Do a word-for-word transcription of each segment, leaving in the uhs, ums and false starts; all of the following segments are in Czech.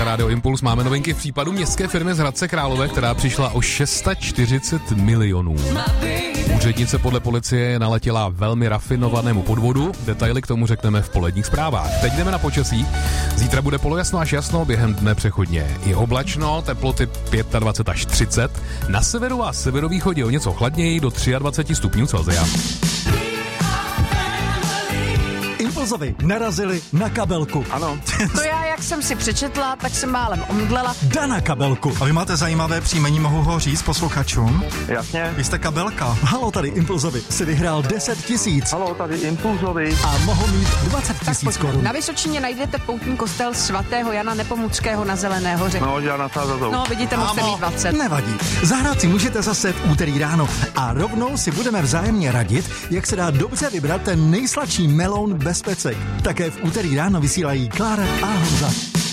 Posloucháte Radio Impuls, máme novinky v případu městské firmy z Hradce Králové, která přišla o šest set čtyřicet milionů. Úřednice podle policie naletěla velmi rafinovanému podvodu, detaily k tomu řekneme v poledních zprávách. Teď jdeme na počasí. Zítra bude polojasno až jasno, během dne přechodně i oblačno, teploty dvacet pět až třicet, na severu a severovýchodě o něco chladněji do dvacet tři stupňů Celsia. Impulzovi narazili na kabelku. Ano. To já, jak jsem si přečetla, tak jsem málem omdlela. Dana kabelku. A vy máte zajímavé příjmení, mohu ho říct posluchačům? Jasně. Vy jste kabelka. Halo, tady Impulzovi si vyhrál deset tisíc. Halo, tady Impulzovi. A mohl mít dvacet tisíc korun. Na Vysočině najdete poutní kostel svatého Jana Nepomuckého na Zelené hoře. No, já nasázadou. No, vidíte, musíte mít dvacet. Nevadí. Zahrát si můžete zase v úterý ráno a rovnou si budeme vzájemně radit, jak se dá dobře vybrat ten nejsladší meloun bez pecek. Také v úterý ráno vysílají Klára a Honza.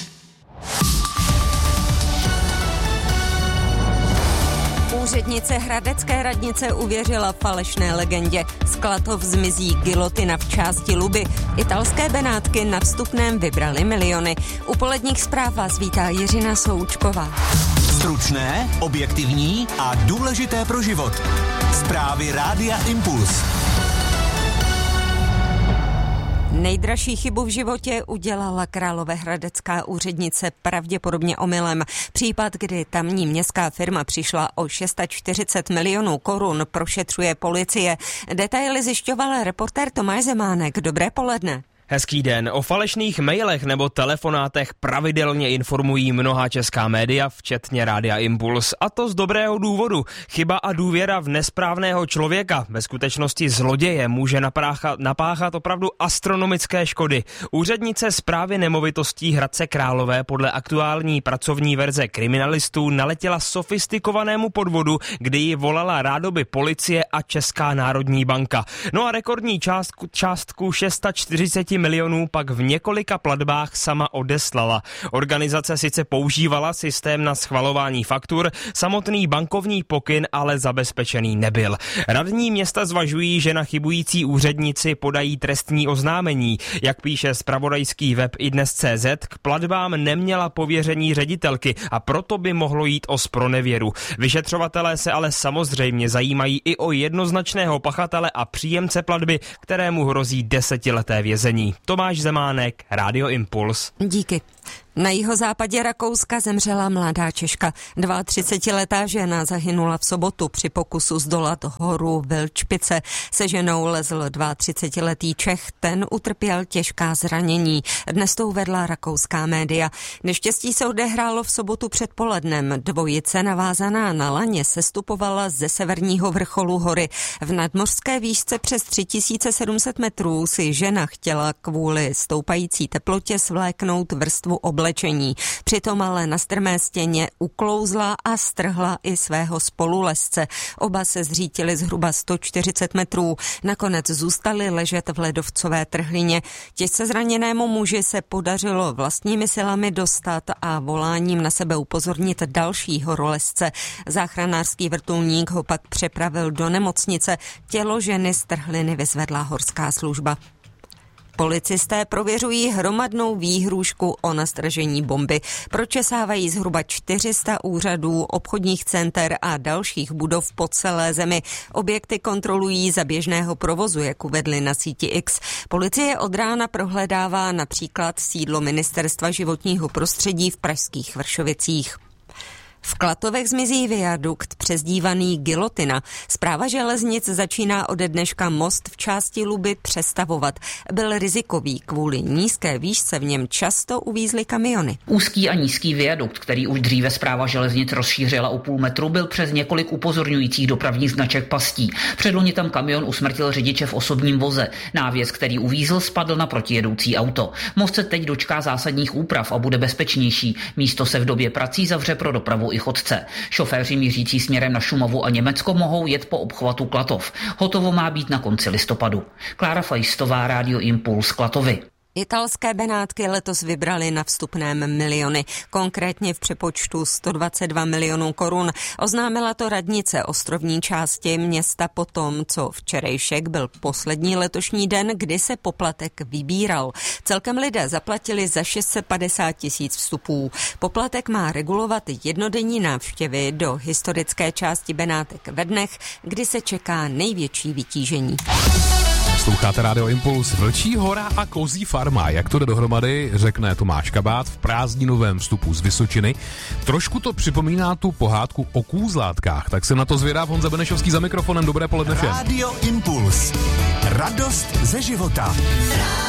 Úřednice hradecké radnice uvěřila falešné legendě. Z Klatov zmizí gilotina v části Luby. Italské Benátky na vstupném vybrali miliony. U poledních zpráv vás vítá Jiřina Součková. Stručné, objektivní a důležité pro život. Zprávy Rádia Impuls. Nejdražší chybu v životě udělala královéhradecká úřednice pravděpodobně omylem. Případ, kdy tamní městská firma přišla o čtyřicet šest milionů korun, prošetřuje policie. Detaily zjišťoval reportér Tomáš Zemánek. Dobré poledne. Hezký den. O falešných mailech nebo telefonátech pravidelně informují mnohá česká média, včetně Rádia Impuls. A to z dobrého důvodu. Chyba a důvěra v nesprávného člověka, ve skutečnosti zloděje, může napáchat, napáchat opravdu astronomické škody. Úřednice správy nemovitostí Hradce Králové podle aktuální pracovní verze kriminalistů naletěla sofistikovanému podvodu, kdy ji volala rádoby policie a Česká národní banka. No a rekordní částku, částku čtyřicet šest milionů pak v několika platbách sama odeslala. Organizace sice používala systém na schvalování faktur, samotný bankovní pokyn ale zabezpečený nebyl. Radní města zvažují, že na chybující úřednici podají trestní oznámení. Jak píše zpravodajský web idnes tečka cé zet, k platbám neměla pověření ředitelky a proto by mohlo jít o zpronevěru. Vyšetřovatelé se ale samozřejmě zajímají i o jednoznačného pachatele a příjemce platby, kterému hrozí desetileté vězení. Tomáš Zemánek, Rádio Impuls. Díky. Na jihozápadě Rakouska zemřela mladá Češka. třicetiletá žena zahynula v sobotu při pokusu zdolat horu Vilčpice. Se ženou lezl třicetiletý Čech, ten utrpěl těžká zranění. Dnes to uvedla rakouská média. Neštěstí se odehrálo v sobotu předpolednem. Dvojice navázaná na laně sestupovala ze severního vrcholu hory. V nadmořské výšce přes tři tisíce sedm set metrů si žena chtěla kvůli stoupající teplotě svléknout vrstvu oblečení. Přitom ale na strmé stěně uklouzla a strhla i svého spolulezce. Oba se zřítili zhruba sto čtyřicet metrů. Nakonec zůstali ležet v ledovcové trhlině. Těžce zraněnému muži se podařilo vlastními silami dostat a voláním na sebe upozornit další horolezce. Záchranářský vrtulník ho pak přepravil do nemocnice. Tělo ženy z trhliny vyzvedla horská služba. Policisté prověřují hromadnou výhrůžku o nastržení bomby. Pročesávají zhruba čtyři sta úřadů, obchodních center a dalších budov po celé zemi. Objekty kontrolují za běžného provozu, jak uvedli na síti X. Policie od rána prohledává například sídlo Ministerstva životního prostředí v pražských Vršovicích. V Klatovech zmizí viadukt přezdívaný Gilotina. Správa železnic začíná ode dneška most v části Luby přestavovat. Byl rizikový, kvůli nízké výšce v něm často uvízly kamiony. Úzký a nízký viadukt, který už dříve správa železnic rozšířila o půl metru, byl přes několik upozorňujících dopravních značek pastí. Předloni tam kamion usmrtil řidiče v osobním voze. Návěs, který uvízl, spadl na protijedoucí auto. Most se teď dočká zásadních úprav a bude bezpečnější. Místo se v době prací zavře pro dopravu i chodce. Šoféři mířící směrem na Šumavu a Německo mohou jet po obchvatu Klatov. Hotovo má být na konci listopadu. Klára Fajstová, Rádio Impuls, Klatovy. Italské Benátky letos vybrali na vstupném miliony, konkrétně v přepočtu sto dvacet dva milionů korun. Oznámila to radnice ostrovní části města potom, co včerejšek byl poslední letošní den, kdy se poplatek vybíral. Celkem lidé zaplatili za šest set padesát tisíc vstupů. Poplatek má regulovat jednodenní návštěvy do historické části Benátek ve dnech, kdy se čeká největší vytížení. Posloucháte Rádio Impuls. Vlčí hora a kozí farma. Jak to jde dohromady, řekne Tomáš Kabát v prázdninovém vstupu z Vysočiny. Trošku to připomíná tu pohádku o kůzlátkách. Tak jsem na to zvědav. Honza Benešovský za mikrofonem. Dobré poledne všem. Rádio Impuls. Radost ze života.